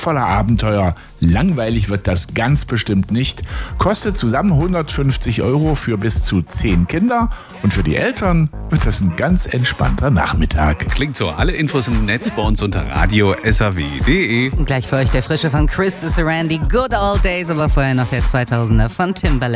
voller Abenteuer. Langweilig wird das ganz bestimmt nicht. Kostet zusammen 150 € für bis zu 10 Kinder. Und für die Eltern wird das ein ganz entspannter Nachmittag. Klingt so. Alle Infos im Netz bei uns unter radio.saw.de. Gleich für euch der Frische von Chris de Sarandi, Good Old Days, aber vorher noch der 2000er von Timbaland.